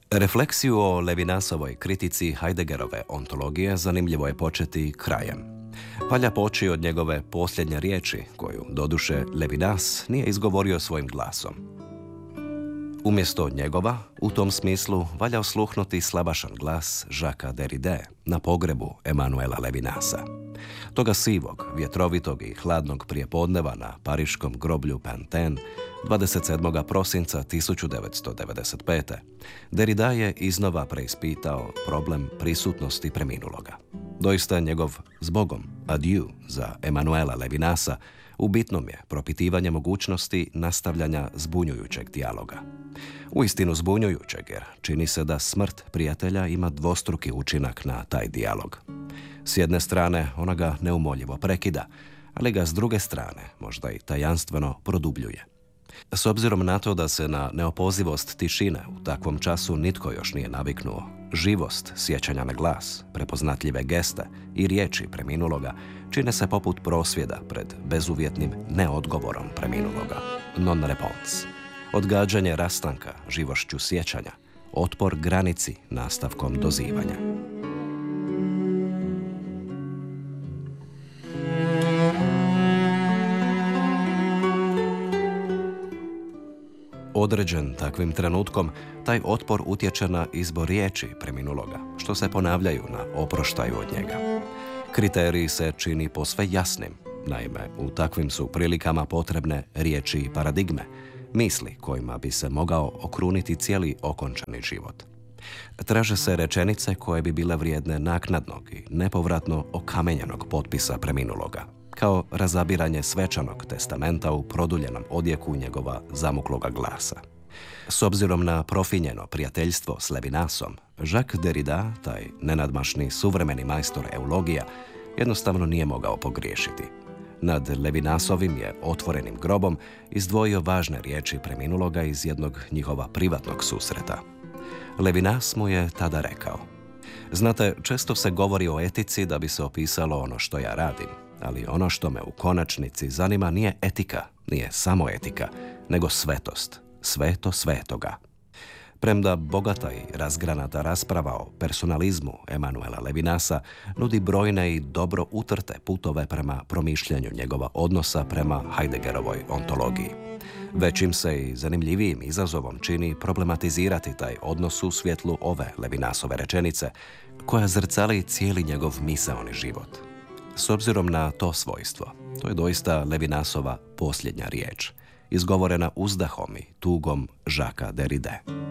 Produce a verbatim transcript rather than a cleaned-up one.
Refleksiju o Levinasovoj kritici Heideggerove ontologije zanimljivo je početi krajem. Valja poći od njegove posljednje riječi, koju, doduše, Levinas nije izgovorio svojim glasom. Umjesto njegova, u tom smislu, valja osluhnuti slabašan glas Jacquesa Derrida na pogrebu Emanuela Levinasa. Toga sivog, vjetrovitog i hladnog prijepodneva na pariškom groblju Pantin dvadeset sedmog prosinca tisuću devetsto devedeset pete. Derrida je iznova preispitao problem prisutnosti preminuloga. Doista njegov zbogom adieu za Emanuela Levinasa u bitnom je propitivanje mogućnosti nastavljanja zbunjujućeg dijaloga. Uistinu zbunjujućeg, jer čini se da smrt prijatelja ima dvostruki učinak na taj dijalog. S jedne strane, ona ga neumoljivo prekida, ali ga s druge strane možda i tajanstveno produbljuje. S obzirom na to da se na neopozivost tišine u takvom času nitko još nije naviknuo, živost sjećanja na glas, prepoznatljive geste i riječi preminuloga čine se poput prosvjeda pred bezuvjetnim neodgovorom preminuloga. Non response. Odgađanje rastanka živošću sjećanja, otpor granici nastavkom dozivanja. Određen takvim trenutkom, taj otpor utječe na izbor riječi preminuloga, što se ponavljaju na oproštaju od njega. Kriterij se čini posve jasnim. Naime, u takvim su prilikama potrebne riječi i paradigme, misli kojima bi se mogao okruniti cijeli okončani život. Traže se rečenice koje bi bile vrijedne naknadnog i nepovratno okamenjenog potpisa preminuloga, kao razabiranje svečanog testamenta u produljenom odjeku njegova zamukloga glasa. S obzirom na profinjeno prijateljstvo s Levinasom, Jacques Derrida, taj nenadmašni suvremeni majstor eulogija, jednostavno nije mogao pogriješiti. Nad Levinasovim je otvorenim grobom izdvojio važne riječi preminuloga iz jednog njihova privatnog susreta. Levinas mu je tada rekao: "Znate, često se govori o etici da bi se opisalo ono što ja radim, ali ono što me u konačnici zanima nije etika, nije samo etika, nego svetost, sveto svetoga." Premda bogata i razgranata rasprava o personalizmu Emanuela Levinasa nudi brojne i dobro utrte putove prema promišljanju njegova odnosa prema Heideggerovoj ontologiji. Većim se i zanimljivijim izazovom čini problematizirati taj odnos u svjetlu ove Levinasove rečenice, koja zrcali cijeli njegov misaoni život. S obzirom na to svojstvo, to je doista Levinasova posljednja riječ, izgovorena uzdahom i tugom Jacquesa Derride.